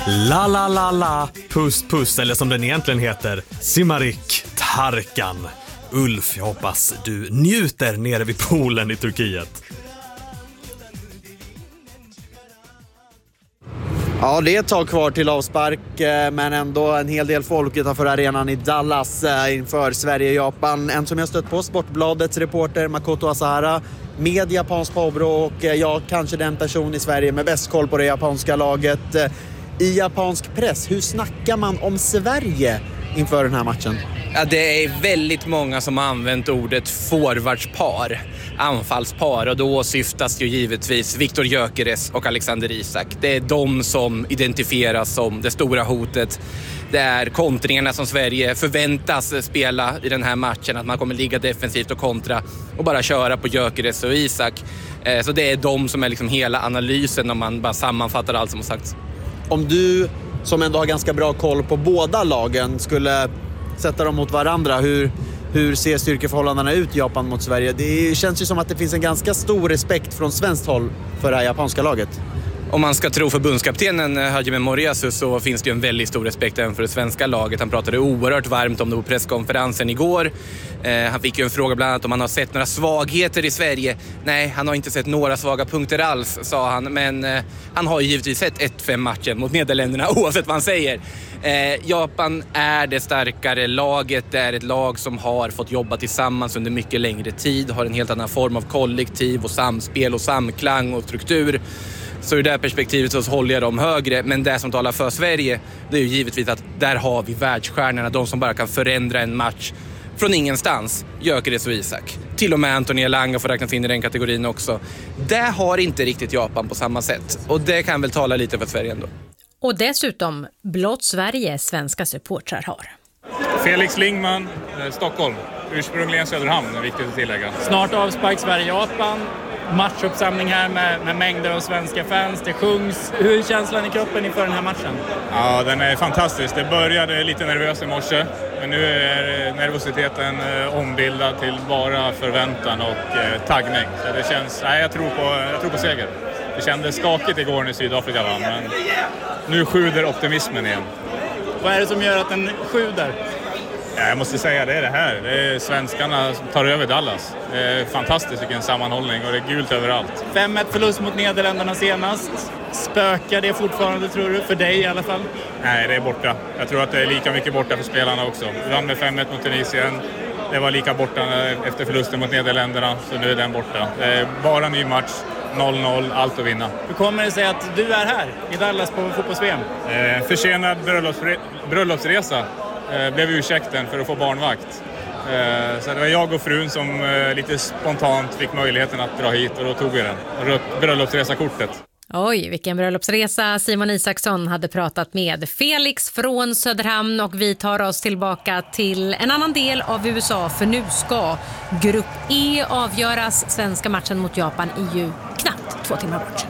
La la la la, puss puss, eller som den egentligen heter, Simarik Tarkan. Ulf, jag hoppas du njuter nere vid poolen i Turkiet. Ja, det är ett tag kvar till avspark, men ändå en hel del folk utanför arenan i Dallas inför Sverige-Japan. En som jag stött på, Sportbladets reporter Makoto Asahara, med japansk påbrå, och jag kanske den person i Sverige med bäst koll på det japanska laget. I japansk press, hur snackar man om Sverige inför den här matchen? Ja, det är väldigt många som har använt ordet forwardspar, anfallspar, och då syftas ju givetvis Viktor Gyökeres och Alexander Isak. Det är de som identifieras som det stora hotet. Det är kontringarna som Sverige förväntas spela i den här matchen, att man kommer ligga defensivt och kontra och bara köra på Gyökeres och Isak. Så det är de som är liksom hela analysen om man bara sammanfattar allt som har sagts. Om du, som ändå har ganska bra koll på båda lagen, skulle sätta dem mot varandra, hur ser styrkeförhållandena ut Japan mot Sverige? Det känns ju som att det finns en ganska stor respekt från svenskt håll för det här japanska laget. Om man ska tro förbundskaptenen Hajime Moriyasu så finns det ju en väldigt stor respekt även för det svenska laget. Han pratade oerhört varmt om det på presskonferensen igår. Han fick ju en fråga bland annat om han har sett några svagheter i Sverige. Nej, han har inte sett några svaga punkter alls, sa han. Men han har ju givetvis sett 1-5 matchen mot Nederländerna oavsett vad han säger. Japan är det starkare laget. Det är ett lag som har fått jobba tillsammans under mycket längre tid. Har en helt annan form av kollektiv och samspel och samklang och struktur. Så i det här perspektivet så håller jag dem högre. Men det som talar för Sverige, det är ju givetvis att där har vi världsstjärnorna. De som bara kan förändra en match från ingenstans. Gyökeres och Isak. Till och med Anthony Elanga får räknas in i den kategorin också. Det har inte riktigt Japan på samma sätt. Och det kan väl tala lite för Sverige ändå. Och dessutom blott Sverige svenska supportrar har. Felix Lingman, Stockholm. Ursprungligen Söderhamn, är viktigt att tillägga. Snart avspark Sverige-Japan. Matchuppsamling här med mängder av svenska fans. Det sjungs. Hur är känslan i kroppen inför den här matchen? Ja, den är fantastisk. Det började lite nervöst i morse. Men nu är nervositeten ombildad till bara förväntan och taggning. Så det känns, jag tror på seger. Det kändes skakigt igår när Sydafrika vann, men nu sjuder optimismen igen. Vad är det som gör att den sjuder? Jag måste säga det här. Det är svenskarna som tar över Dallas. Det är fantastiskt vilken sammanhållning och det är gult överallt. 5-1 förlust mot Nederländerna senast. Spökar det fortfarande, tror du? För dig i alla fall? Nej, det är borta. Jag tror att det är lika mycket borta för spelarna också. Vi vann med 5-1 mot Tunisien. Det var lika borta efter förlusten mot Nederländerna, så nu är den borta. Det är bara ny match, 0-0, allt att vinna. Hur kommer det sig att du är här i Dallas på fotbolls-VM? Försenad bröllopsresa blev ursäkten för att få barnvakt. Så det var jag och frun som lite spontant fick möjligheten att dra hit, och då tog vi den. Bröllopsresakortet. Oj, vilken bröllopsresa Simon Isaksson hade pratat med Felix från Söderhamn, och vi tar oss tillbaka till en annan del av USA, för nu ska Grupp E avgöras. Svenska matchen mot Japan är ju knappt 2 timmar bort.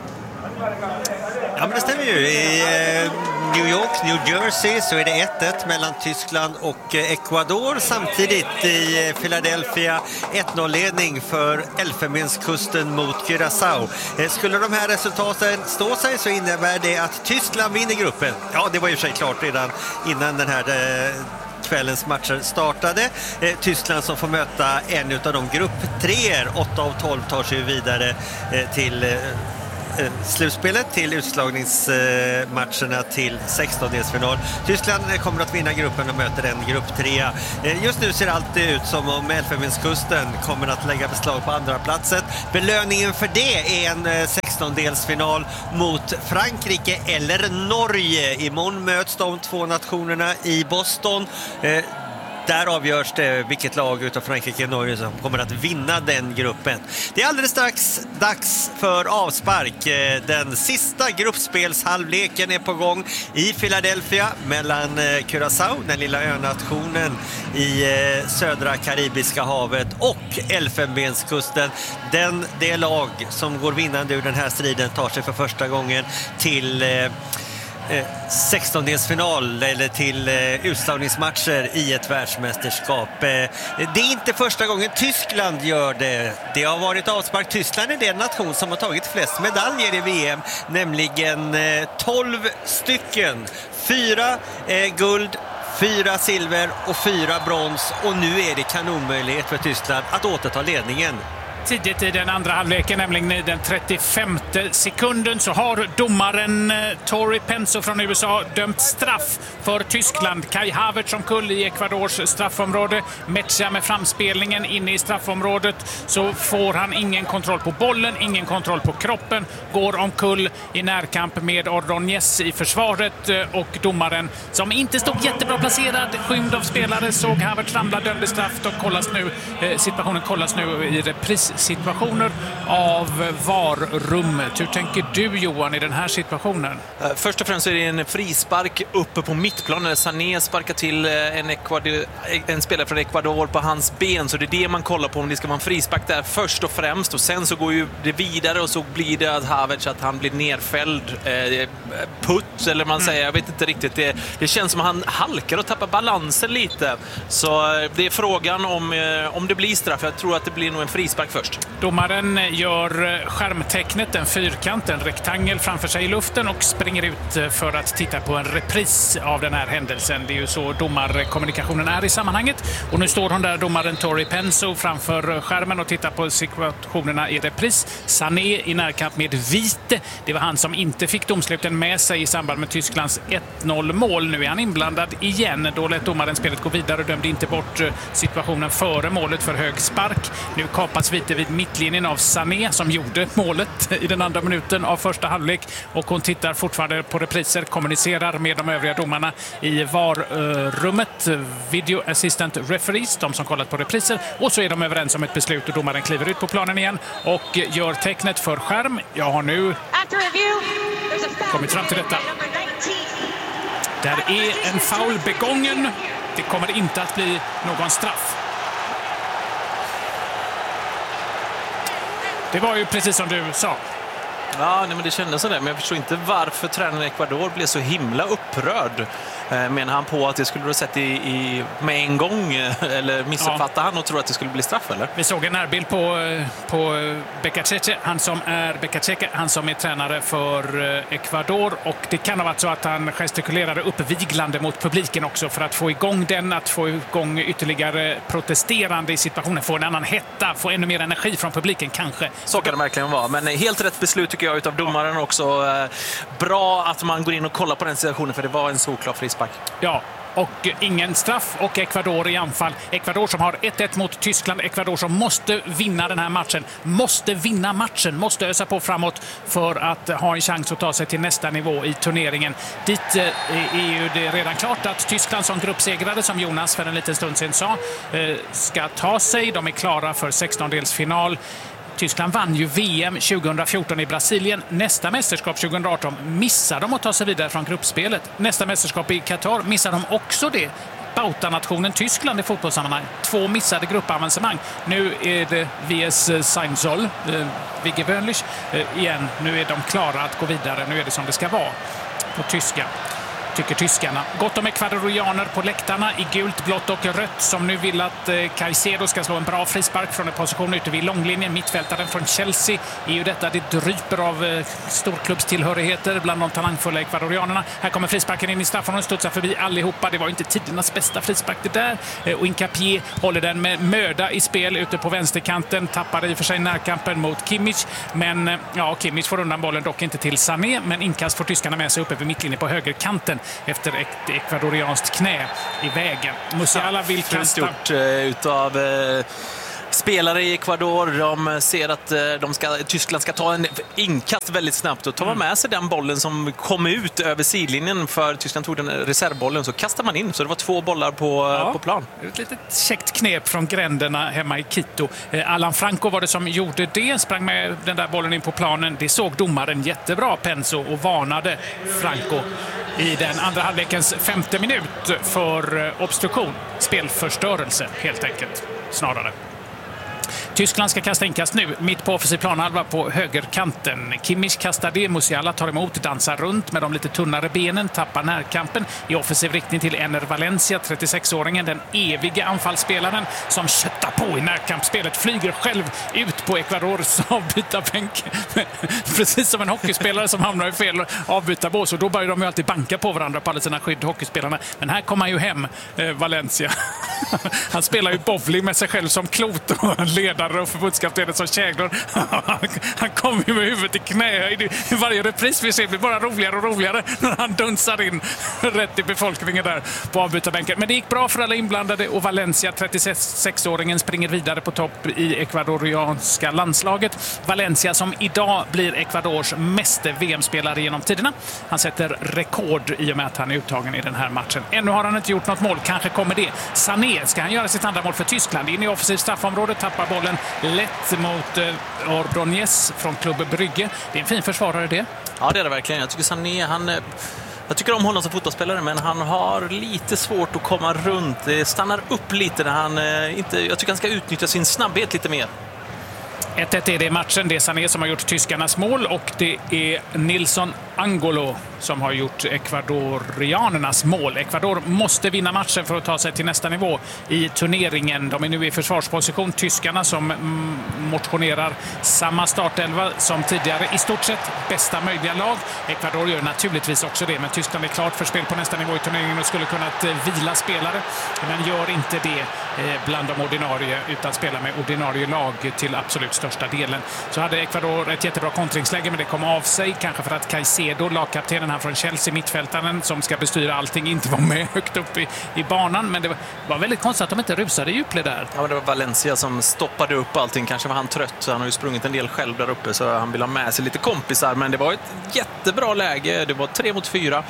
Ja, men det stämmer ju. I New York, New Jersey så är det 1-1 mellan Tyskland och Ecuador. Samtidigt i Philadelphia 1-0-ledning för Elfenbenskusten mot Curaçao. Skulle de här resultaten stå sig så innebär det att Tyskland vinner gruppen. Ja, det var ju sig klart redan innan den här kvällens matcher startade. Tyskland som får möta en av de grupptreor. 8 av 12 tar sig vidare till slutspelet, till utslagningsmatcherna till 16-delsfinal. Tyskland kommer att vinna gruppen och möter en grupp 3. Just nu ser allt ut som om Elfenbenskusten kommer att lägga beslag på andra platsen. Belöningen för det är en 16-delsfinal mot Frankrike eller Norge. Imorgon möts de två nationerna i Boston. Där avgörs det vilket lag utav Frankrike och Norge som kommer att vinna den gruppen. Det är alldeles strax dags för avspark. Den sista gruppspelshalvleken är på gång i Philadelphia mellan Curaçao, den lilla önationen i södra Karibiska havet, och Elfenbenskusten. Det lag som går vinnande ur den här striden tar sig för första gången till 16-delsfinal eller till utslagningsmatcher i ett världsmästerskap. Det är inte första gången Tyskland gör det. Det har varit avspark. Tyskland är den nation som har tagit flest medaljer i VM, nämligen 12 stycken. 4 guld, 4 silver och 4 brons, och nu är det kanonmöjlighet för Tyskland att återta ledningen. Tidigt i den andra halvleken, nämligen i den 35:e sekunden, så har domaren Tori Penso från USA dömt straff för Tyskland. Kai Havertz omkull i Ecuadors straffområde. Meccia med framspelningen inne i straffområdet, så får han ingen kontroll på bollen, ingen kontroll på kroppen, går omkull i närkamp med Ordonez i försvaret, och domaren, som inte stod jättebra placerad, skymd av spelare, såg Havertz ramla, dömde straff, och situationen kollas nu i repris situationer av VAR-rummet. Hur tänker du, Johan, i den här situationen? Först och främst är det en frispark uppe på mittplan när Sané sparkar till en spelare från Ecuador på hans ben, så det är det man kollar på, om det ska vara en frispark där först och främst, och sen så går ju det vidare och så blir det att Havertz, att han blir nerfälld, putt eller man säger, jag vet inte riktigt, det känns som att han halkar och tappar balansen lite, så det är frågan om det blir straff. Jag tror att det blir nog en frispark först. Domaren gör skärmtecknet, en fyrkant, en rektangel framför sig i luften, och springer ut för att titta på en repris av den här händelsen. Det är ju så domarkommunikationen är i sammanhanget. Och nu står hon där, domaren Tori Penso, framför skärmen och tittar på situationerna i repris. Sané i närkamp med Vite. Det var han som inte fick domsluten med sig i samband med Tysklands 1-0-mål. Nu är han inblandad igen. Då lät domaren spelet gå vidare och dömde inte bort situationen före målet för hög spark. Nu kapas Vite vid mittlinjen av Sané, som gjorde målet i den andra minuten av första halvlek, och hon tittar fortfarande på repriser, kommunicerar med de övriga domarna i VAR-rummet, Video Assistant Referees, de som kollat på repriser, och så är de överens om ett beslut, och domaren kliver ut på planen igen och gör tecknet för skärm. Jag har nu kommit fram till detta. Där är en foul begången. Det kommer inte att bli någon straff. Det var ju precis som du sa. Ja, men det kändes sådär, men jag förstår inte varför tränaren i Ecuador blev så himla upprörd. Menar han på att det skulle du sett med en gång, eller missuppfattade han och tror att det skulle bli straff, eller? Vi såg en närbild på Becachece, han som är tränare för Ecuador, och det kan ha varit så att han gestikulerade uppviglande mot publiken också för att få igång den, att få igång ytterligare protesterande i situationen, få en annan hetta, få ännu mer energi från publiken kanske. Så kan det verkligen vara, men helt rätt beslut tycker jag utav domaren också. Bra att man går in och kollar på den situationen, för det var en solklar frispark. Ja, och ingen straff, och Ecuador i anfall. Ecuador som har 1-1 mot Tyskland. Ecuador som måste vinna den här matchen. Måste ösa på framåt för att ha en chans att ta sig till nästa nivå i turneringen. Dit är ju det redan klart att Tyskland som gruppsegrare, som Jonas för en liten stund sedan sa, ska ta sig. De är klara för 16-delsfinal. Tyskland vann ju VM 2014 i Brasilien. Nästa mästerskap 2018 missar de att ta sig vidare från gruppspelet. Nästa mästerskap i Qatar missar de också det. Bautanationen Tyskland i fotbollssammanhang. 2 missade gruppavancemang. Nu är det VS Seinsol, Vigge Bönlich igen. Nu är de klara att gå vidare. Nu är det som det ska vara på tyska. Tycker tyskarna. Gott om ekvadorianer på läktarna i gult, blått och rött, som nu vill att Caicedo ska slå en bra frispark från en position ute vid långlinjen. Mittfältaren från Chelsea är ju detta. Det dryper av storklubbstillhörigheter bland de talangfulla ekvadorianerna. Här kommer frisparken in i straffområdet, studsar förbi allihopa. Det var inte tidernas bästa frispark det där. Och Hincapié håller den med möda i spel ute på vänsterkanten. Tappar i och för sig närkampen mot Kimmich. Men ja, Kimmich får undan bollen, dock inte till Sané. Men inkast får tyskarna med sig uppe vid mittlinjen på högerkanten efter ett ekvadorianskt knä i vägen. Musiala vill kasta. Stort utav spelare i Ecuador. De ser att Tyskland ska ta en inkast väldigt snabbt och ta med sig den bollen som kom ut över sidlinjen, för Tyskland tog den reservbollen, så kastar man in. Så det var 2 bollar på plan. Ett litet käckt knep från gränderna hemma i Quito. Alan Franco var det som gjorde det, sprang med den där bollen in på planen. Det såg domaren jättebra, Penso, och varnade Franco i den andra halvlekens 5:e minut för obstruktion. Spelförstörelse helt enkelt, snarare. Tyskland ska kasta inkast nu, mitt på offensiv planhalva på högerkanten. Kimmich kastar det, Musiala tar emot, dansar runt med de lite tunnare benen, tappar närkampen i offensiv riktning till Ener Valencia, 36-åringen, den eviga anfallsspelaren som köttar på i närkampsspelet, flyger själv ut på Ecuadors avbytarbänk. Precis som en hockeyspelare som hamnar i fel avbytarbås, och då börjar de ju alltid banka på varandra på alla sina skydd, hockeyspelarna. Men här kommer han ju hem, Valencia. Han spelar ju bowling med sig själv som klot och ledare och förbundskaptenen som käglor. Han kommer ju med huvudet i knä. I varje repris vi ser blir bara roligare och roligare när han dunsar in rätt i befolkningen där på avbytarbänken. Men det gick bra för alla inblandade och Valencia, 36-åringen, springer vidare på topp i ekvadorianska landslaget. Valencia som idag blir Ecuadors meste VM-spelare genom tiderna. Han sätter rekord i och med att han är uttagen i den här matchen. Ännu har han inte gjort något mål, kanske kommer det. Sané, ska han göra sitt andra mål för Tyskland? In i offensiv straffområde, tappar bollen lätt mot Ordóñez från Club Brygge. Det är en fin försvarare det. Ja, det är det verkligen. Jag tycker Sané, jag tycker om honom som fotbollsspelare, men han har lite svårt att komma runt. Det stannar upp lite när han jag tycker han ska utnyttja sin snabbhet lite mer. 1-1 är det i matchen. Det är Sané som har gjort tyskarnas mål och det är Nilsson Angolo som har gjort ekvadorianernas mål. Ecuador måste vinna matchen för att ta sig till nästa nivå i turneringen. De är nu i försvarsposition. Tyskarna som motionerar samma startelva som tidigare. I stort sett bästa möjliga lag. Ecuador gör naturligtvis också det, men Tyskland är klart för spel på nästa nivå i turneringen och skulle kunnat vila spelare. Men gör inte det bland de ordinarie utan spelar med ordinarie lag till absolut största delen. Så hade Ecuador ett jättebra kontringsläge, men det kom av sig. Kanske för att Caicedo, lagkaptenen här från Chelsea, mittfältaren som ska bestyra allting, inte var med högt upp i banan. Men det var väldigt konstigt att de inte rusade djupled där. Ja, det var Valencia som stoppade upp allting. Kanske var han trött, så han har ju sprungit en del själv där uppe, så han vill ha med sig lite kompisar. Men det var ett jättebra läge. Det var 3-4.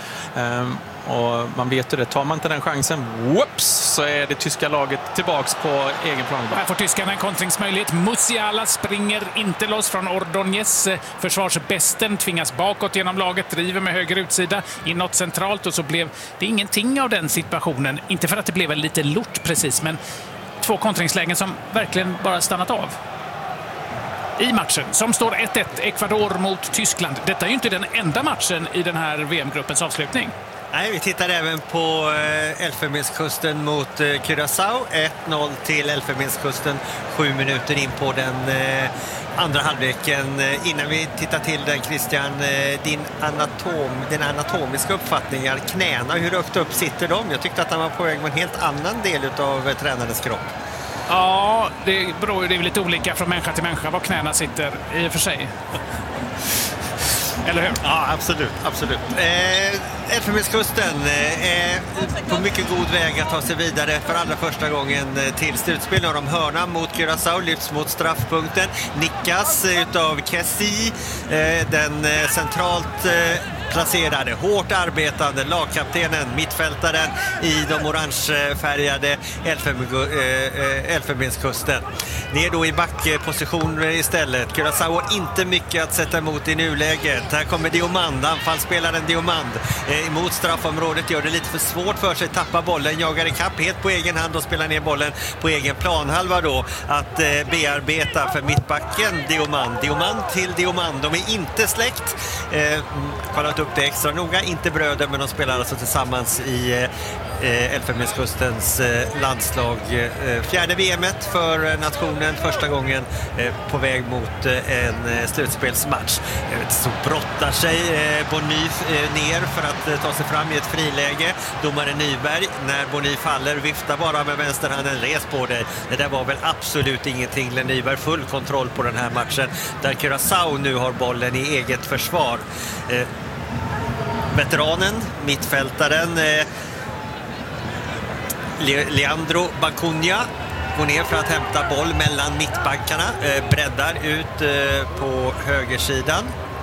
Och man vet ju det, tar man inte den chansen, whoops, så är det tyska laget tillbaks på egen plan. Här får tyskarna en kontringsmöjlighet. Musiala springer inte loss från Ordóñez. Försvarsbästen tvingas bakåt genom laget, driver med höger utsida inåt centralt, och så blev det ingenting av den situationen. Inte för att det blev en lite lort precis, men 2 kontringslägen som verkligen bara stannat av. I matchen som står 1-1, Ecuador mot Tyskland. Detta är ju inte den enda matchen i den här VM-gruppens avslutning. Nej, vi tittar även på Elfenbenskusten mot Curaçao. 1-0 till Elfenbenskusten 7 minuter in på den andra halvleken. Innan vi tittar till den, Christian, din anatomiska uppfattningar, knäna, hur högt upp sitter de? Jag tyckte att han var på väg med en helt annan del av tränarens kropp. Ja, det är lite olika från människa till människa var knäna sitter i och för sig. Eller hur? Ja, absolut. Elfenbenskusten är på mycket god väg att ta sig vidare för allra första gången till slutspel. När de hörna mot Curaçao lyfts mot straffpunkten. Nickas utav Kessi, den centralt placerade, hårt arbetande lagkaptenen, mittfältaren i de orangefärgade Elfenbenskusten. Ner då i backpositioner istället. Curaçao har inte mycket att sätta emot i nuläget. Här kommer Diomand, anfallsspelaren Diomand emot straffområdet, gör det lite för svårt för sig, tappar bollen, jagar i kapp helt på egen hand och spelar ner bollen på egen planhalva då att bearbeta för mittbacken Diomand. Diomand till Diomand, de är inte släkt. Kollat upp det extra noga, inte bröder, men de spelar alltså tillsammans i Elfenbenskustens landslag. Fjärde VM:et för nationen, första gången på väg mot en slutspelsmatch. Så brottar sig Bonny ner för att ta sig fram i ett friläge. Domare Nyberg, när Bonny faller, viftar bara med vänsterhanden, res på dig. Det där var väl absolut ingenting. Nyberg full kontroll på den här matchen, där Curaçao nu har bollen i eget försvar. Veteranen, mittfältaren Leandro Bacunha går ner för att hämta boll mellan mittbackarna, breddar ut på högersidan.